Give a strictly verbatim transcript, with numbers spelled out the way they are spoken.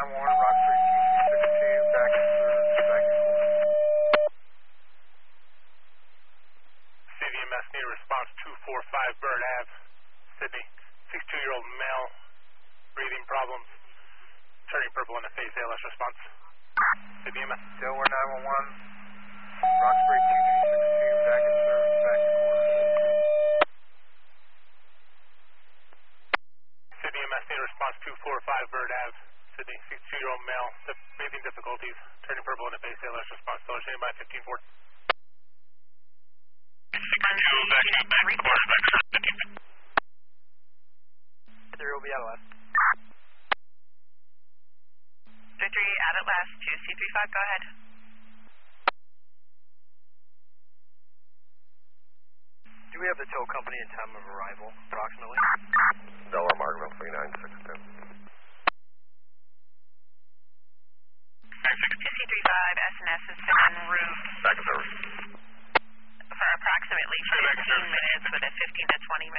nine one one, Rockstreet two three six two, back in service, back in course. C V M S need a response two four five Bird Ave, Sydney. sixty-two-year-old male, breathing problems, turning purple in the face, A L S response. C V M S. Delaware nine one one, Rockstreet two three six two, back in service, back in course. C V M S need a response two four five Bird Ave, Sydney. sixty-two-year-old male, breathing difficulties, turning purple in the face, A L S response. Still standing by fifteen four. sixty-two, back in back in course, back service, fifteen four. Three will be out of last. Victory out at last, two C three five, go ahead. Do we have the tow company and time of arrival, approximately? Delaware Margaret three nine six two. two C three five, S and S has been en route Back in service. for approximately fifteen minutes with a fifteen to twenty minute